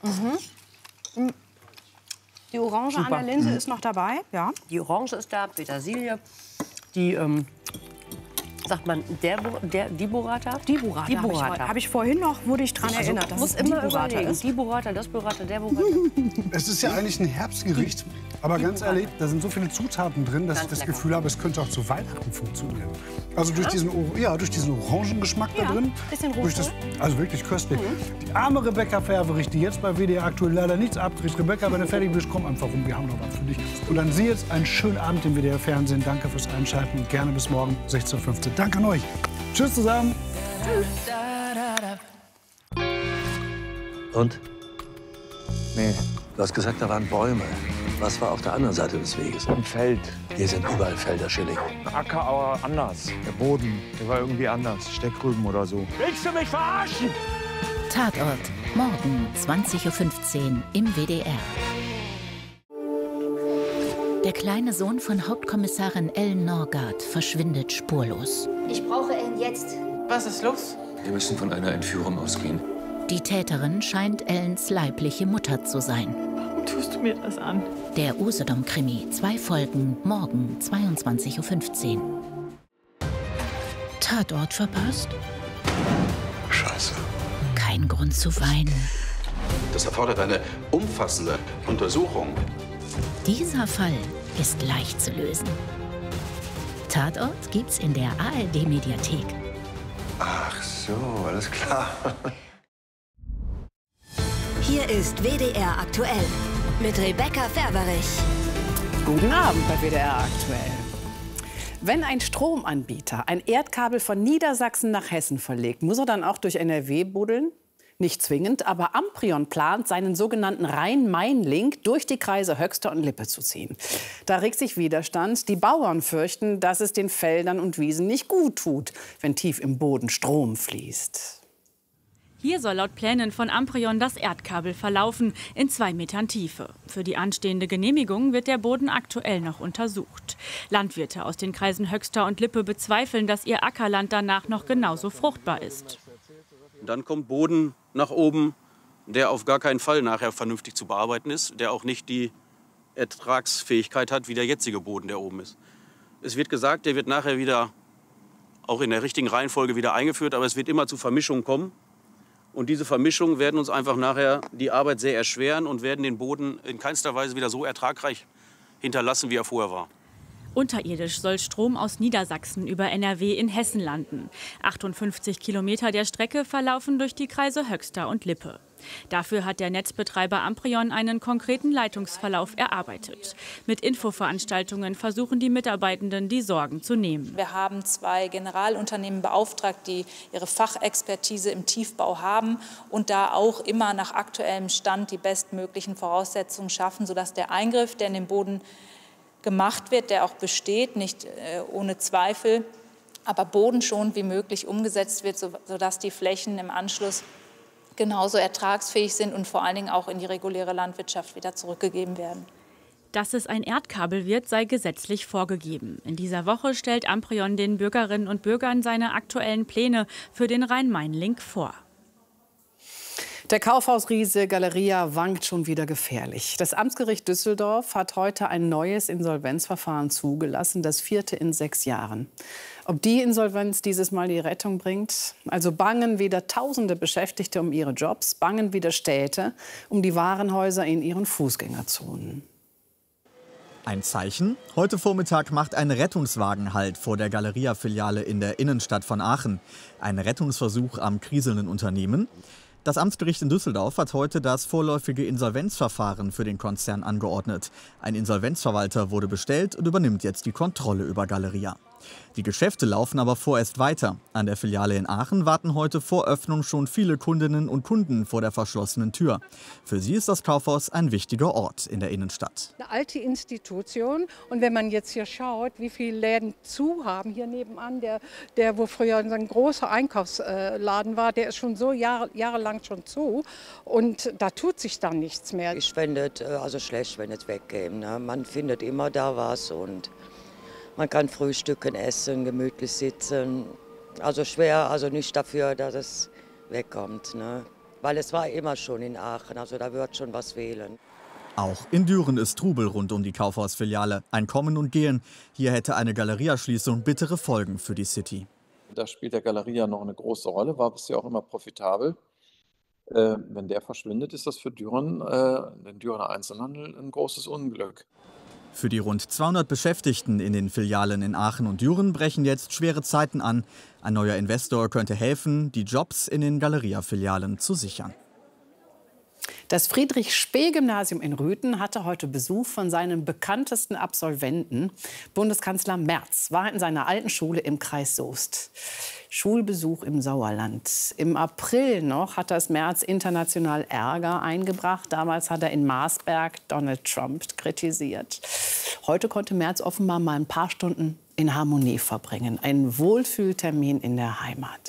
Die Orange an der Linse ist noch dabei. Ja. Die Orange ist da, Petersilie, die, sagt man, die Burrata? Die Burrata. Habe ich vorhin noch, wurde ich dran erinnert. Ich muss immer überlegen, die Burrata, das Burrata, der Burrata. Es ist ja eigentlich ein Herbstgericht. Aber ganz ehrlich, da sind so viele Zutaten drin, dass ich das Gefühl habe, es könnte auch zu Weihnachten funktionieren. Also durch diesen Orangengeschmack da drin. Bisschen durch das, also wirklich köstlich. Die arme Rebecca Ferverich, die jetzt bei WDR aktuell leider nichts abkriegt. Rebecca, wenn du fertig bist, komm einfach rum, wir haben noch was für dich. Und dann Sie jetzt einen schönen Abend im WDR Fernsehen. Danke fürs Einschalten und gerne bis morgen 16:15 Uhr. Danke an euch. Tschüss zusammen. Und? Nee. Du hast gesagt, da waren Bäume. Was war auf der anderen Seite des Weges? Ein Feld. Hier sind überall Felder, Schilling. Acker, aber anders. Der Boden, der war irgendwie anders. Steckrüben oder so. Willst du mich verarschen? Tatort. Morgen 20:15 Uhr im WDR. Der kleine Sohn von Hauptkommissarin Ellen Norgard verschwindet spurlos. Ich brauche Ellen jetzt. Was ist los? Wir müssen von einer Entführung ausgehen. Die Täterin scheint Ellens leibliche Mutter zu sein. Warum tust du mir das an? Der Usedom-Krimi. 2 Folgen. Morgen 22:15 Uhr. Tatort verpasst? Scheiße. Kein Grund zu weinen. Das erfordert eine umfassende Untersuchung. Dieser Fall ist leicht zu lösen. Tatort gibt's in der ARD-Mediathek. Ach so, alles klar. Hier ist WDR aktuell mit Rebecca Ferverich. Guten Abend bei WDR aktuell. Wenn ein Stromanbieter ein Erdkabel von Niedersachsen nach Hessen verlegt, muss er dann auch durch NRW buddeln? Nicht zwingend, aber Amprion plant, seinen sogenannten Rhein-Main-Link durch die Kreise Höxter und Lippe zu ziehen. Da regt sich Widerstand. Die Bauern fürchten, dass es den Feldern und Wiesen nicht gut tut, wenn tief im Boden Strom fließt. Hier soll laut Plänen von Amprion das Erdkabel verlaufen, in 2 Metern Tiefe. Für die anstehende Genehmigung wird der Boden aktuell noch untersucht. Landwirte aus den Kreisen Höxter und Lippe bezweifeln, dass ihr Ackerland danach noch genauso fruchtbar ist. Dann kommt Boden nach oben, der auf gar keinen Fall nachher vernünftig zu bearbeiten ist, der auch nicht die Ertragsfähigkeit hat, wie der jetzige Boden, der oben ist. Es wird gesagt, der wird nachher wieder, auch in der richtigen Reihenfolge wieder eingeführt, aber es wird immer zu Vermischungen kommen. Und diese Vermischungen werden uns einfach nachher die Arbeit sehr erschweren und werden den Boden in keinster Weise wieder so ertragreich hinterlassen, wie er vorher war. Unterirdisch soll Strom aus Niedersachsen über NRW in Hessen landen. 58 Kilometer der Strecke verlaufen durch die Kreise Höxter und Lippe. Dafür hat der Netzbetreiber Amprion einen konkreten Leitungsverlauf erarbeitet. Mit Infoveranstaltungen versuchen die Mitarbeitenden, die Sorgen zu nehmen. Wir haben 2 Generalunternehmen beauftragt, die ihre Fachexpertise im Tiefbau haben und da auch immer nach aktuellem Stand die bestmöglichen Voraussetzungen schaffen, sodass der Eingriff, der in den Boden gemacht wird, der auch besteht, nicht ohne Zweifel, aber bodenschonend wie möglich umgesetzt wird, sodass die Flächen im Anschluss genauso ertragsfähig sind und vor allen Dingen auch in die reguläre Landwirtschaft wieder zurückgegeben werden. Dass es ein Erdkabel wird, sei gesetzlich vorgegeben. In dieser Woche stellt Amprion den Bürgerinnen und Bürgern seine aktuellen Pläne für den Rhein-Main-Link vor. Der Kaufhausriese Galeria wankt schon wieder gefährlich. Das Amtsgericht Düsseldorf hat heute ein neues Insolvenzverfahren zugelassen, das 4. in 6 Jahren. Ob die Insolvenz dieses Mal die Rettung bringt? Also bangen wieder tausende Beschäftigte um ihre Jobs, bangen wieder Städte um die Warenhäuser in ihren Fußgängerzonen. Ein Zeichen? Heute Vormittag macht ein Rettungswagen Halt vor der Galeria-Filiale in der Innenstadt von Aachen. Ein Rettungsversuch am kriselnden Unternehmen. Das Amtsgericht in Düsseldorf hat heute das vorläufige Insolvenzverfahren für den Konzern angeordnet. Ein Insolvenzverwalter wurde bestellt und übernimmt jetzt die Kontrolle über Galeria. Die Geschäfte laufen aber vorerst weiter. An der Filiale in Aachen warten heute vor Öffnung schon viele Kundinnen und Kunden vor der verschlossenen Tür. Für sie ist das Kaufhaus ein wichtiger Ort in der Innenstadt. Eine alte Institution. Und wenn man jetzt hier schaut, wie viele Läden zu haben, hier nebenan, der wo früher ein großer Einkaufsladen war, der ist schon so jahrelang schon zu. Und da tut sich dann nichts mehr. Ich fände es also schlecht, wenn es wegkäme. Ne? Man findet immer da was und man kann frühstücken, essen, gemütlich sitzen. Also schwer, also nicht dafür, dass es wegkommt. Ne? Weil es war immer schon in Aachen, also da wird schon was fehlen. Auch in Düren ist Trubel rund um die Kaufhausfiliale. Ein Kommen und Gehen. Hier hätte eine Galerieerschließung bittere Folgen für die City. Da spielt der Galeria noch eine große Rolle, war bisher auch immer profitabel. Wenn der verschwindet, ist das für Düren, den Dürener Einzelhandel, ein großes Unglück. Für die rund 200 Beschäftigten in den Filialen in Aachen und Düren brechen jetzt schwere Zeiten an. Ein neuer Investor könnte helfen, die Jobs in den Galeria-Filialen zu sichern. Das Friedrich-Spee-Gymnasium in Rüthen hatte heute Besuch von seinem bekanntesten Absolventen. Bundeskanzler Merz war in seiner alten Schule im Kreis Soest. Schulbesuch im Sauerland. Im April noch hat das Merz international Ärger eingebracht. Damals hat er in Marsberg Donald Trump kritisiert. Heute konnte Merz offenbar mal ein paar Stunden in Harmonie verbringen. Ein Wohlfühltermin in der Heimat.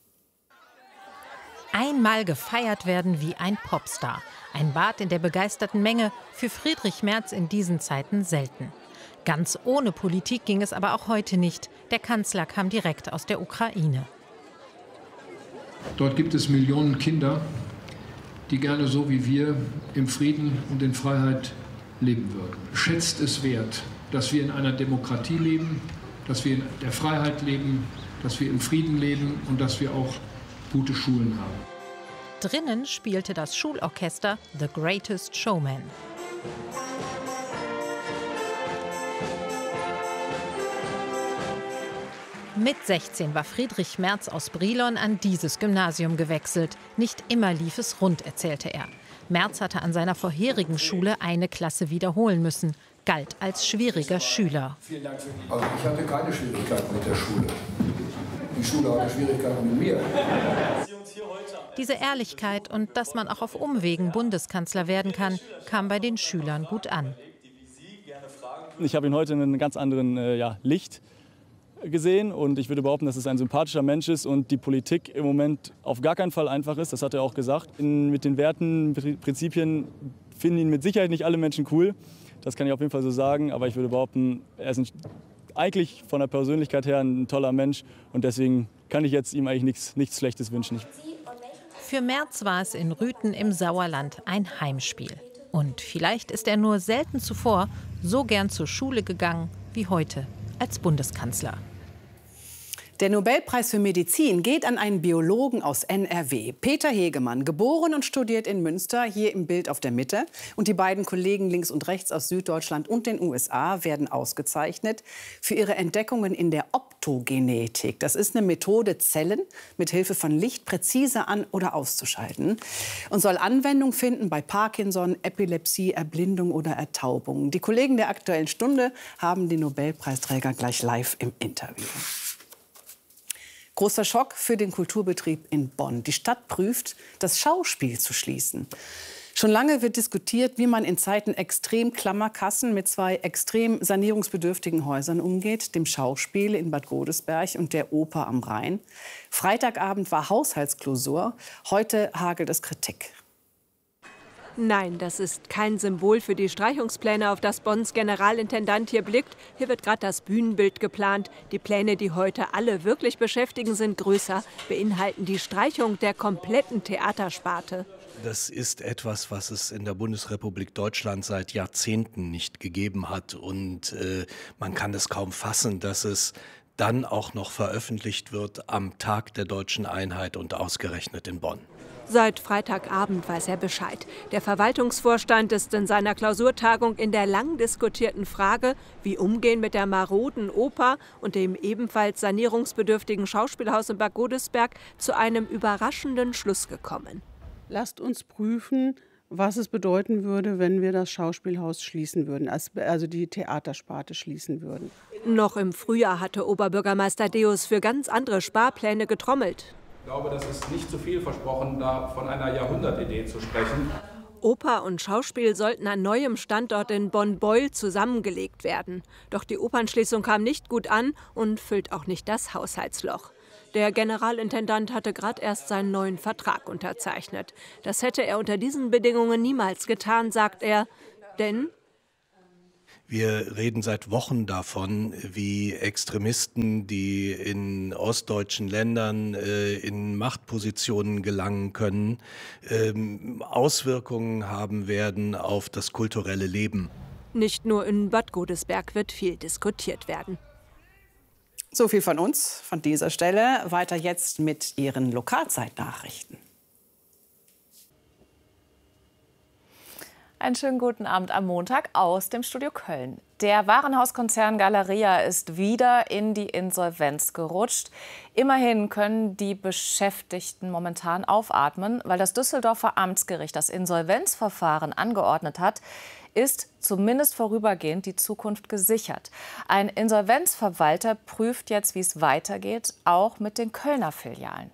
Einmal gefeiert werden wie ein Popstar. Ein Bad in der begeisterten Menge, für Friedrich Merz in diesen Zeiten selten. Ganz ohne Politik ging es aber auch heute nicht. Der Kanzler kam direkt aus der Ukraine. Dort gibt es Millionen Kinder, die gerne so wie wir im Frieden und in Freiheit leben würden. Schätzt es wert, dass wir in einer Demokratie leben, dass wir in der Freiheit leben, dass wir im Frieden leben und dass wir auch gute Schulen haben. Drinnen spielte das Schulorchester The Greatest Showman. Mit 16 war Friedrich Merz aus Brilon an dieses Gymnasium gewechselt. Nicht immer lief es rund, erzählte er. Merz hatte an seiner vorherigen Schule eine Klasse wiederholen müssen, galt als schwieriger Schüler. Also ich hatte keine Schwierigkeiten mit der Schule. Die Schule hatte Schwierigkeiten mit mir. Diese Ehrlichkeit und dass man auch auf Umwegen Bundeskanzler werden kann, kam bei den Schülern gut an. Ich habe ihn heute in einem ganz anderen Licht gesehen und ich würde behaupten, dass es ein sympathischer Mensch ist und die Politik im Moment auf gar keinen Fall einfach ist. Das hat er auch gesagt. Mit den Werten, Prinzipien finden ihn mit Sicherheit nicht alle Menschen cool. Das kann ich auf jeden Fall so sagen. Aber ich würde behaupten, er ist eigentlich von der Persönlichkeit her ein toller Mensch und deswegen kann ich jetzt ihm eigentlich nichts Schlechtes wünschen. Für Merz war es in Rüthen im Sauerland ein Heimspiel. Und vielleicht ist er nur selten zuvor so gern zur Schule gegangen wie heute als Bundeskanzler. Der Nobelpreis für Medizin geht an einen Biologen aus NRW, Peter Hegemann, geboren und studiert in Münster, hier im Bild auf der Mitte. Und die beiden Kollegen links und rechts aus Süddeutschland und den USA werden ausgezeichnet für ihre Entdeckungen in der Optogenetik. Das ist eine Methode, Zellen mit Hilfe von Licht präzise an- oder auszuschalten und soll Anwendung finden bei Parkinson, Epilepsie, Erblindung oder Ertaubung. Die Kollegen der Aktuellen Stunde haben den Nobelpreisträger gleich live im Interview. Großer Schock für den Kulturbetrieb in Bonn. Die Stadt prüft, das Schauspiel zu schließen. Schon lange wird diskutiert, wie man in Zeiten extrem klammer Kassen mit zwei extrem sanierungsbedürftigen Häusern umgeht, dem Schauspiel in Bad Godesberg und der Oper am Rhein. Freitagabend war Haushaltsklausur, heute hagelt es Kritik. Nein, das ist kein Symbol für die Streichungspläne, auf das Bonns Generalintendant hier blickt. Hier wird gerade das Bühnenbild geplant. Die Pläne, die heute alle wirklich beschäftigen, sind größer, beinhalten die Streichung der kompletten Theatersparte. Das ist etwas, was es in der Bundesrepublik Deutschland seit Jahrzehnten nicht gegeben hat. Und man kann es kaum fassen, dass es dann auch noch veröffentlicht wird am Tag der deutschen Einheit und ausgerechnet in Bonn. Seit Freitagabend weiß er Bescheid. Der Verwaltungsvorstand ist in seiner Klausurtagung in der lang diskutierten Frage, wie umgehen mit der maroden Oper und dem ebenfalls sanierungsbedürftigen Schauspielhaus in Bad Godesberg, zu einem überraschenden Schluss gekommen. Lasst uns prüfen, was es bedeuten würde, wenn wir das Schauspielhaus schließen würden, also die Theatersparte schließen würden. Noch im Frühjahr hatte Oberbürgermeister Deus für ganz andere Sparpläne getrommelt. Ich glaube, das ist nicht zu viel versprochen, da von einer Jahrhundertidee zu sprechen. Oper und Schauspiel sollten an neuem Standort in Bonn-Beuel zusammengelegt werden. Doch die Opernschließung kam nicht gut an und füllt auch nicht das Haushaltsloch. Der Generalintendant hatte gerade erst seinen neuen Vertrag unterzeichnet. Das hätte er unter diesen Bedingungen niemals getan, sagt er. Denn wir reden seit Wochen davon, wie Extremisten, die in ostdeutschen Ländern in Machtpositionen gelangen können, Auswirkungen haben werden auf das kulturelle Leben. Nicht nur in Bad Godesberg wird viel diskutiert werden. So viel von uns, von dieser Stelle. Weiter jetzt mit Ihren Lokalzeitnachrichten. Einen schönen guten Abend am Montag aus dem Studio Köln. Der Warenhauskonzern Galeria ist wieder in die Insolvenz gerutscht. Immerhin können die Beschäftigten momentan aufatmen, weil das Düsseldorfer Amtsgericht das Insolvenzverfahren angeordnet hat, ist zumindest vorübergehend die Zukunft gesichert. Ein Insolvenzverwalter prüft jetzt, wie es weitergeht, auch mit den Kölner Filialen.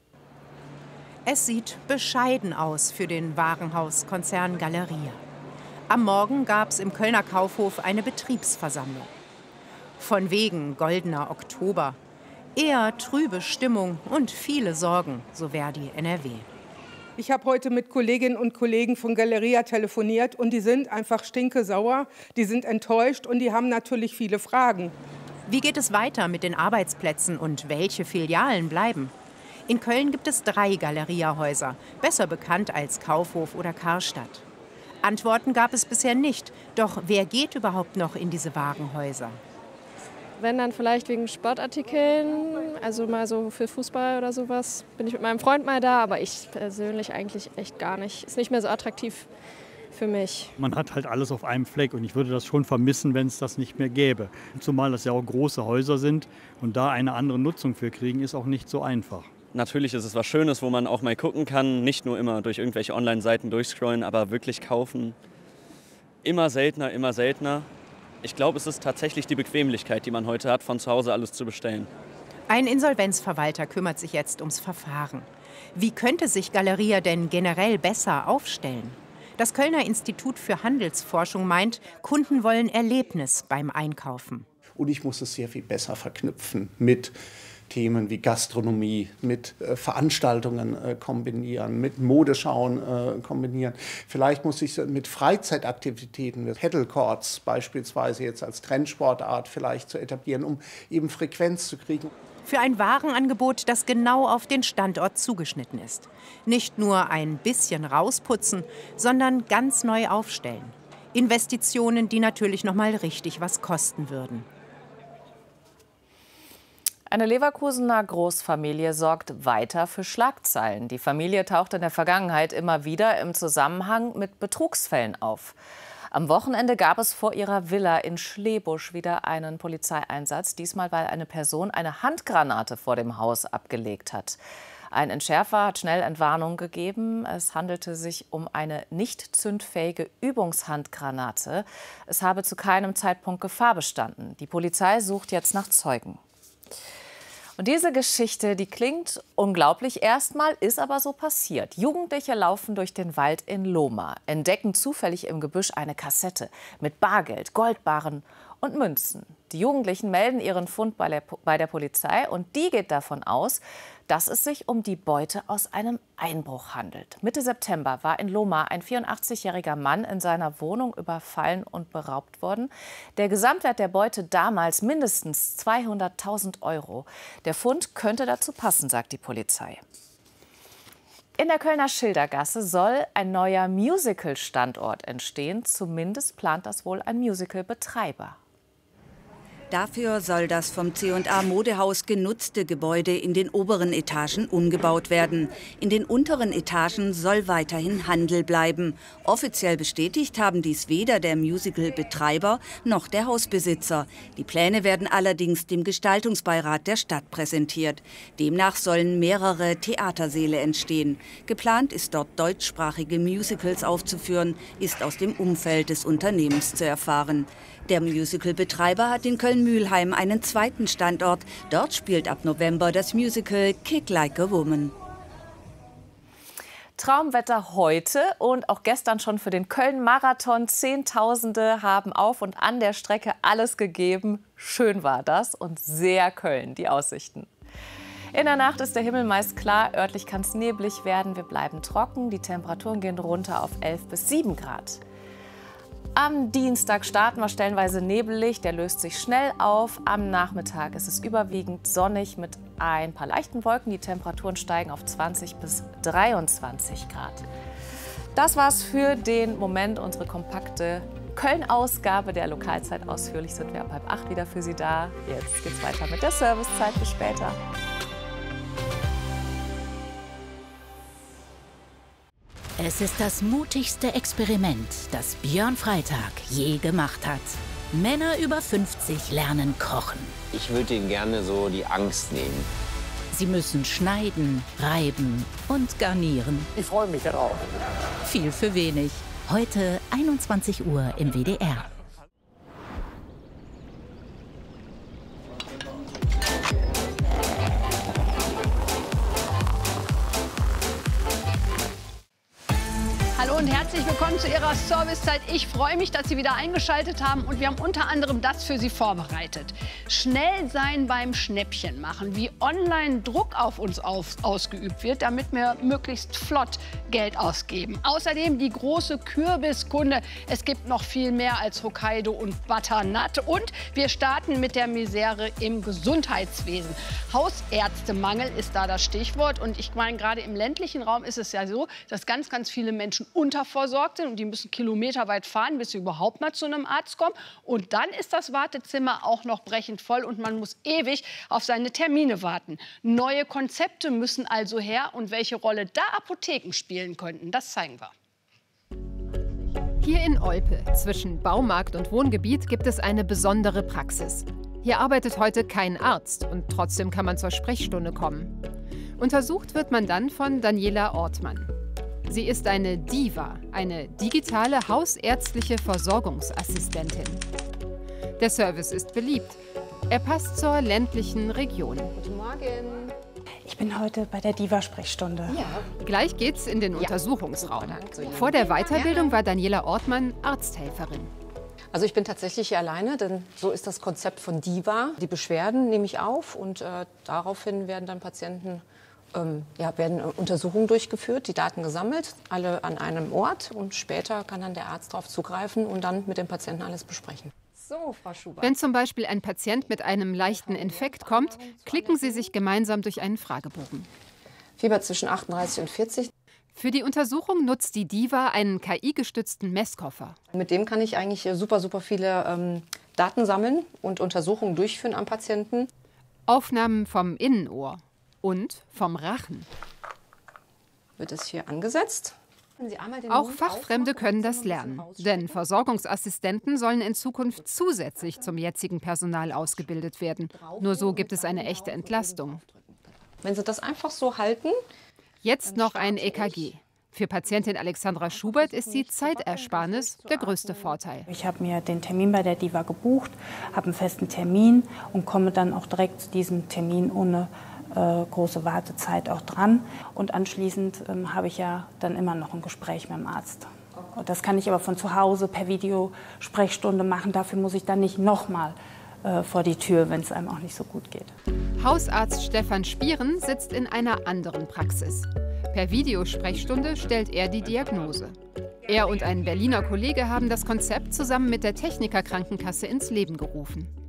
Es sieht bescheiden aus für den Warenhauskonzern Galeria. Am Morgen gab es im Kölner Kaufhof eine Betriebsversammlung. Von wegen goldener Oktober. Eher trübe Stimmung und viele Sorgen, so Verdi NRW. Ich habe heute mit Kolleginnen und Kollegen von Galeria telefoniert und die sind einfach stinkesauer, die sind enttäuscht und die haben natürlich viele Fragen. Wie geht es weiter mit den Arbeitsplätzen und welche Filialen bleiben? In Köln gibt es 3 Galeria-Häuser, besser bekannt als Kaufhof oder Karstadt. Antworten gab es bisher nicht, doch wer geht überhaupt noch in diese Warenhäuser? Wenn dann vielleicht wegen Sportartikeln, also mal so für Fußball oder sowas, bin ich mit meinem Freund mal da, aber ich persönlich eigentlich echt gar nicht. Ist nicht mehr so attraktiv für mich. Man hat halt alles auf einem Fleck und ich würde das schon vermissen, wenn es das nicht mehr gäbe. Zumal das ja auch große Häuser sind und da eine andere Nutzung für kriegen, ist auch nicht so einfach. Natürlich ist es was Schönes, wo man auch mal gucken kann, nicht nur immer durch irgendwelche Online-Seiten durchscrollen, aber wirklich kaufen. Immer seltener, immer seltener. Ich glaube, es ist tatsächlich die Bequemlichkeit, die man heute hat, von zu Hause alles zu bestellen. Ein Insolvenzverwalter kümmert sich jetzt ums Verfahren. Wie könnte sich Galeria denn generell besser aufstellen? Das Kölner Institut für Handelsforschung meint, Kunden wollen Erlebnis beim Einkaufen. Und ich muss es sehr viel besser verknüpfen mit Themen wie Gastronomie, mit Veranstaltungen kombinieren, mit Modeschauen kombinieren. Vielleicht muss ich es mit Freizeitaktivitäten, mit Paddlecourts beispielsweise jetzt als Trendsportart vielleicht zu etablieren, um eben Frequenz zu kriegen. Für ein Warenangebot, das genau auf den Standort zugeschnitten ist. Nicht nur ein bisschen rausputzen, sondern ganz neu aufstellen. Investitionen, die natürlich noch mal richtig was kosten würden. Eine Leverkusener Großfamilie sorgt weiter für Schlagzeilen. Die Familie taucht in der Vergangenheit immer wieder im Zusammenhang mit Betrugsfällen auf. Am Wochenende gab es vor ihrer Villa in Schlebusch wieder einen Polizeieinsatz. Diesmal, weil eine Person eine Handgranate vor dem Haus abgelegt hat. Ein Entschärfer hat schnell Entwarnung gegeben. Es handelte sich um eine nicht zündfähige Übungshandgranate. Es habe zu keinem Zeitpunkt Gefahr bestanden. Die Polizei sucht jetzt nach Zeugen. Und diese Geschichte, die klingt unglaublich erstmal, ist aber so passiert. Jugendliche laufen durch den Wald in Lohmar, entdecken zufällig im Gebüsch eine Kassette mit Bargeld, Goldbarren und Münzen. Die Jugendlichen melden ihren Fund bei der Polizei und die geht davon aus, dass es sich um die Beute aus einem Einbruch handelt. Mitte September war in Lohmar ein 84-jähriger Mann in seiner Wohnung überfallen und beraubt worden. Der Gesamtwert der Beute damals mindestens 200.000 €. Der Fund könnte dazu passen, sagt die Polizei. In der Kölner Schildergasse soll ein neuer Musical-Standort entstehen. Zumindest plant das wohl ein Musical-Betreiber. Dafür soll das vom C&A Modehaus genutzte Gebäude in den oberen Etagen umgebaut werden. In den unteren Etagen soll weiterhin Handel bleiben. Offiziell bestätigt haben dies weder der Musical-Betreiber noch der Hausbesitzer. Die Pläne werden allerdings dem Gestaltungsbeirat der Stadt präsentiert. Demnach sollen mehrere Theatersäle entstehen. Geplant ist dort deutschsprachige Musicals aufzuführen, ist aus dem Umfeld des Unternehmens zu erfahren. Der Musical-Betreiber hat in Köln-Mülheim einen zweiten Standort. Dort spielt ab November das Musical Kick Like a Woman. Traumwetter heute und auch gestern schon für den Köln-Marathon. Zehntausende haben auf und an der Strecke alles gegeben. Schön war das und sehr Köln, die Aussichten. In der Nacht ist der Himmel meist klar, örtlich kann es neblig werden. Wir bleiben trocken, die Temperaturen gehen runter auf 11 bis 7 Grad. Am Dienstag starten wir stellenweise nebelig, der löst sich schnell auf. Am Nachmittag ist es überwiegend sonnig mit ein paar leichten Wolken. Die Temperaturen steigen auf 20 bis 23 Grad. Das war's für den Moment, unsere kompakte Köln-Ausgabe der Lokalzeit. Ausführlich sind wir ab 7:30 wieder für Sie da. Jetzt geht's weiter mit der Servicezeit. Bis später. Es ist das mutigste Experiment, das Björn Freitag je gemacht hat. Männer über 50 lernen kochen. Ich würde ihnen gerne so die Angst nehmen. Sie müssen schneiden, reiben und garnieren. Ich freue mich darauf. Viel für wenig. Heute 21 Uhr im WDR. Hallo und herzlich willkommen zu Ihrer Servicezeit. Ich freue mich, dass Sie wieder eingeschaltet haben und wir haben unter anderem das für Sie vorbereitet. Schnell sein beim Schnäppchen machen, wie online Druck auf uns ausgeübt wird, damit wir möglichst flott Geld ausgeben. Außerdem die große Kürbiskunde. Es gibt noch viel mehr als Hokkaido und Butternut. Und wir starten mit der Misere im Gesundheitswesen. Hausärztemangel ist da das Stichwort. Und ich meine, gerade im ländlichen Raum ist es ja so, dass ganz viele Menschen unterversorgt sind und die müssen kilometerweit fahren, bis sie überhaupt mal zu einem Arzt kommen. Und dann ist das Wartezimmer auch noch brechend voll und man muss ewig auf seine Termine warten. Neue Konzepte müssen also her und welche Rolle da Apotheken spielen könnten, das zeigen wir. Hier in Olpe, zwischen Baumarkt und Wohngebiet, gibt es eine besondere Praxis. Hier arbeitet heute kein Arzt und trotzdem kann man zur Sprechstunde kommen. Untersucht wird man dann von Daniela Ortmann. Sie ist eine DIVA, eine digitale hausärztliche Versorgungsassistentin. Der Service ist beliebt. Er passt zur ländlichen Region. Guten Morgen. Ich bin heute bei der DIVA-Sprechstunde. Ja. Gleich geht's in den Untersuchungsraum. Vor der Weiterbildung war Daniela Ortmann Arzthelferin. Also ich bin tatsächlich hier alleine, denn so ist das Konzept von DIVA. Die Beschwerden nehme ich auf und daraufhin werden dann Patienten werden Untersuchungen durchgeführt, die Daten gesammelt, alle an einem Ort und später kann dann der Arzt darauf zugreifen und dann mit dem Patienten alles besprechen. So, Frau Schubert. Wenn zum Beispiel ein Patient mit einem leichten Infekt kommt, klicken Sie sich gemeinsam durch einen Fragebogen. Fieber zwischen 38 und 40. Für die Untersuchung nutzt die DIVA einen KI-gestützten Messkoffer. Mit dem kann ich eigentlich super viele Daten sammeln und Untersuchungen durchführen am Patienten. Aufnahmen vom Innenohr. Und vom Rachen. Wird es hier angesetzt? Auch Fachfremde können das lernen, denn Versorgungsassistenten sollen in Zukunft zusätzlich zum jetzigen Personal ausgebildet werden. Nur so gibt es eine echte Entlastung. Wenn Sie das einfach so halten. Jetzt noch ein EKG. Für Patientin Alexandra Schubert ist die Zeitersparnis der größte Vorteil. Ich habe mir den Termin bei der DIVA gebucht, habe einen festen Termin und komme dann auch direkt zu diesem Termin ohne große Wartezeit auch dran. Und anschließend habe ich ja dann immer noch ein Gespräch mit dem Arzt. Und das kann ich aber von zu Hause per Videosprechstunde machen. Dafür muss ich dann nicht nochmal vor die Tür, wenn es einem auch nicht so gut geht. Hausarzt Stefan Spieren sitzt in einer anderen Praxis. Per Videosprechstunde stellt er die Diagnose. Er und ein Berliner Kollege haben das Konzept zusammen mit der Techniker Krankenkasse ins Leben gerufen.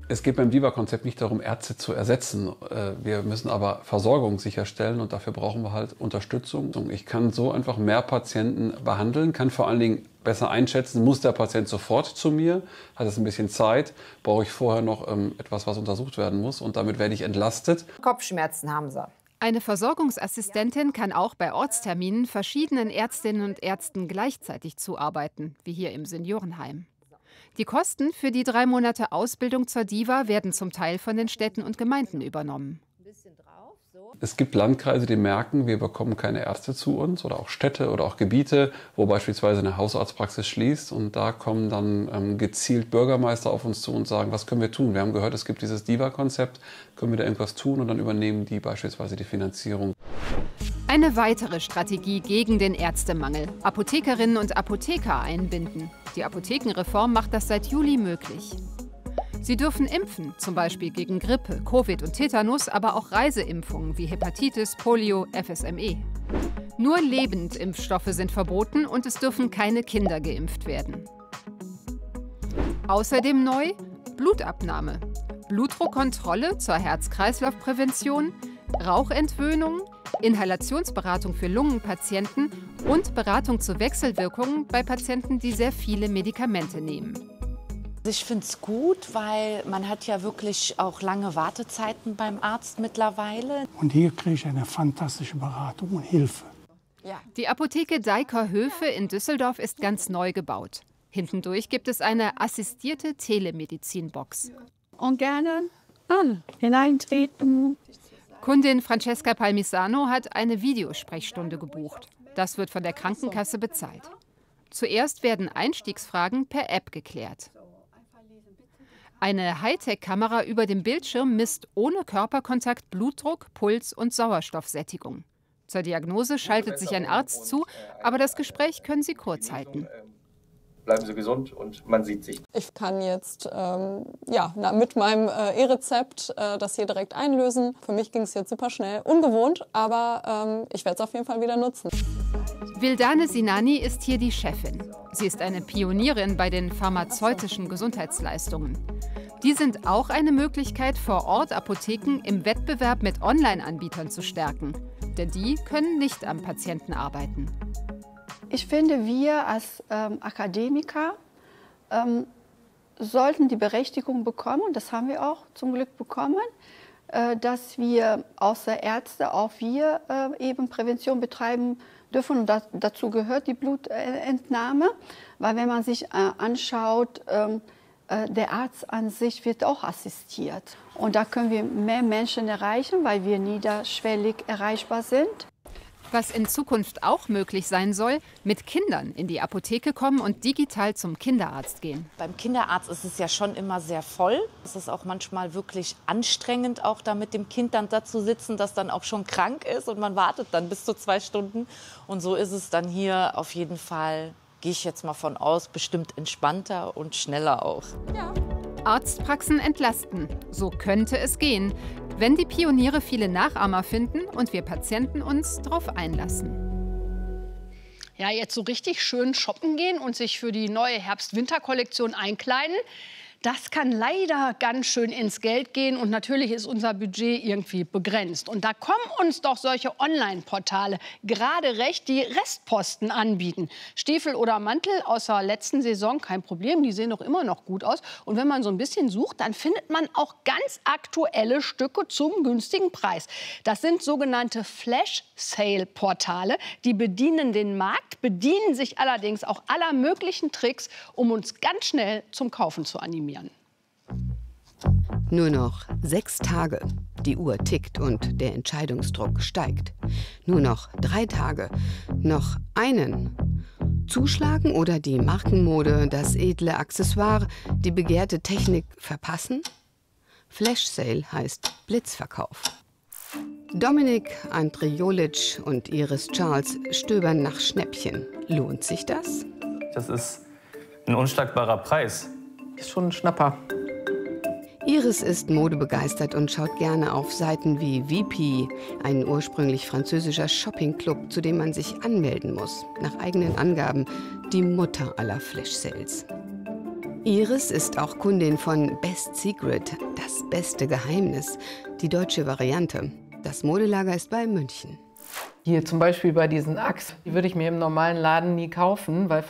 Es geht beim Diva-Konzept nicht darum, Ärzte zu ersetzen. Wir müssen aber Versorgung sicherstellen und dafür brauchen wir halt Unterstützung. Ich kann so einfach mehr Patienten behandeln, kann vor allen Dingen besser einschätzen, muss der Patient sofort zu mir, hat es ein bisschen Zeit, brauche ich vorher noch etwas, was untersucht werden muss und damit werde ich entlastet. Kopfschmerzen haben sie. Eine Versorgungsassistentin kann auch bei Ortsterminen verschiedenen Ärztinnen und Ärzten gleichzeitig zuarbeiten, wie hier im Seniorenheim. Die Kosten für die 3 Monate Ausbildung zur Diva werden zum Teil von den Städten und Gemeinden übernommen. Es gibt Landkreise, die merken, wir bekommen keine Ärzte zu uns oder auch Städte oder auch Gebiete, wo beispielsweise eine Hausarztpraxis schließt. Und da kommen dann gezielt Bürgermeister auf uns zu und sagen, was können wir tun? Wir haben gehört, es gibt dieses Diva-Konzept, können wir da irgendwas tun? Und dann übernehmen die beispielsweise die Finanzierung. Eine weitere Strategie gegen den Ärztemangel: Apothekerinnen und Apotheker einbinden. Die Apothekenreform macht das seit Juli möglich. Sie dürfen impfen, zum Beispiel gegen Grippe, Covid und Tetanus, aber auch Reiseimpfungen wie Hepatitis, Polio, FSME. Nur Lebendimpfstoffe sind verboten und es dürfen keine Kinder geimpft werden. Außerdem neu: Blutabnahme, Blutdruckkontrolle zur Herz-Kreislauf-Prävention, Rauchentwöhnung, Inhalationsberatung für Lungenpatienten und Beratung zu Wechselwirkungen bei Patienten, die sehr viele Medikamente nehmen. Ich finde es gut, weil man hat ja wirklich auch lange Wartezeiten beim Arzt mittlerweile. Und hier kriege ich eine fantastische Beratung und Hilfe. Die Apotheke Deiker-Höfe in Düsseldorf ist ganz neu gebaut. Hintendurch gibt es eine assistierte Telemedizin-Box. Und gerne hineintreten. Kundin Francesca Palmisano hat eine Videosprechstunde gebucht. Das wird von der Krankenkasse bezahlt. Zuerst werden Einstiegsfragen per App geklärt. Eine Hightech-Kamera über dem Bildschirm misst ohne Körperkontakt Blutdruck, Puls und Sauerstoffsättigung. Zur Diagnose schaltet sich ein Arzt zu, aber das Gespräch können Sie kurz halten. Bleiben Sie gesund und man sieht sich. Ich kann jetzt mit meinem E-Rezept das hier direkt einlösen. Für mich ging es jetzt super schnell. Ungewohnt, aber ich werde es auf jeden Fall wieder nutzen. Wildane Sinani ist hier die Chefin. Sie ist eine Pionierin bei den pharmazeutischen Gesundheitsleistungen. Die sind auch eine Möglichkeit, vor Ort Apotheken im Wettbewerb mit Online-Anbietern zu stärken. Denn die können nicht am Patienten arbeiten. Ich finde, wir als Akademiker sollten die Berechtigung bekommen, und das haben wir auch zum Glück bekommen, dass wir außer Ärzte auch wir eben Prävention betreiben dürfen. Und dazu gehört die Blutentnahme, weil wenn man sich anschaut, der Arzt an sich wird auch assistiert. Und da können wir mehr Menschen erreichen, weil wir niederschwellig erreichbar sind. Was in Zukunft auch möglich sein soll: mit Kindern in die Apotheke kommen und digital zum Kinderarzt gehen. Beim Kinderarzt ist es ja schon immer sehr voll. Es ist auch manchmal wirklich anstrengend, auch da mit dem Kind dann da zu sitzen, das dann auch schon krank ist und man wartet dann bis zu 2 Stunden. Und so ist es dann hier auf jeden Fall, gehe ich jetzt mal von aus, bestimmt entspannter und schneller auch. Ja. Arztpraxen entlasten. So könnte es gehen, wenn die Pioniere viele Nachahmer finden und wir Patienten uns darauf einlassen. Ja, jetzt so richtig schön shoppen gehen und sich für die neue Herbst-Winter-Kollektion einkleiden. Das kann leider ganz schön ins Geld gehen und natürlich ist unser Budget irgendwie begrenzt. Und da kommen uns doch solche Online-Portale gerade recht, die Restposten anbieten. Stiefel oder Mantel aus der letzten Saison, kein Problem, die sehen doch immer noch gut aus. Und wenn man so ein bisschen sucht, dann findet man auch ganz aktuelle Stücke zum günstigen Preis. Das sind sogenannte Flash-Sale-Portale. Die bedienen den Markt, bedienen sich allerdings auch aller möglichen Tricks, um uns ganz schnell zum Kaufen zu animieren. Nur noch 6 Tage. Die Uhr tickt und der Entscheidungsdruck steigt. Nur noch 3 Tage. Noch einen. Zuschlagen oder die Markenmode, das edle Accessoire, die begehrte Technik verpassen? Flash Sale heißt Blitzverkauf. Dominik Andrijolic und Iris Charles stöbern nach Schnäppchen. Lohnt sich das? Das ist ein unschlagbarer Preis. Ist schon ein Schnapper. Iris ist modebegeistert und schaut gerne auf Seiten wie VP, ein ursprünglich französischer Shoppingclub, zu dem man sich anmelden muss. Nach eigenen Angaben die Mutter aller Flash-Sales. Iris ist auch Kundin von Best Secret, das beste Geheimnis, die deutsche Variante. Das Modelager ist bei München. Hier zum Beispiel bei diesen Axt, die würde ich mir im normalen Laden nie kaufen, weil für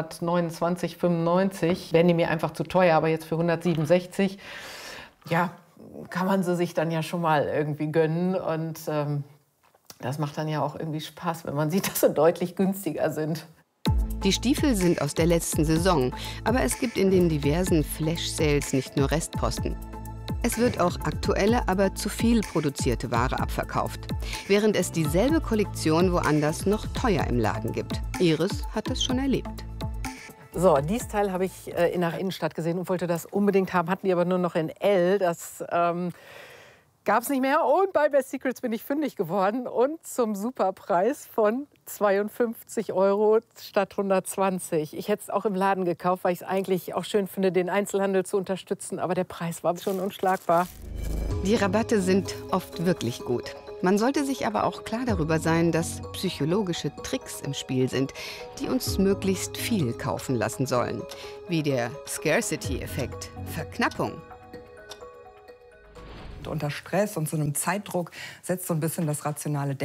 229,95 wären die mir einfach zu teuer. Aber jetzt für 167, ja, kann man sie sich dann ja schon mal irgendwie gönnen. Und das macht dann ja auch irgendwie Spaß, wenn man sieht, dass sie deutlich günstiger sind. Die Stiefel sind aus der letzten Saison, aber es gibt in den diversen Flash-Sales nicht nur Restposten. Es wird auch aktuelle, aber zu viel produzierte Ware abverkauft, während es dieselbe Kollektion woanders noch teuer im Laden gibt. Iris hat es schon erlebt. So, dieses Teil habe ich in der Innenstadt gesehen und wollte das unbedingt haben, hatten die aber nur noch in L. Das gab es nicht mehr. Und bei Best Secrets bin ich fündig geworden und zum Superpreis von 52 € statt 120. Ich hätte es auch im Laden gekauft, weil ich es eigentlich auch schön finde, den Einzelhandel zu unterstützen. Aber der Preis war schon unschlagbar. Die Rabatte sind oft wirklich gut. Man sollte sich aber auch klar darüber sein, dass psychologische Tricks im Spiel sind, die uns möglichst viel kaufen lassen sollen. Wie der Scarcity-Effekt, Verknappung. Unter Stress und so einem Zeitdruck setzt so ein bisschen das rationale Denken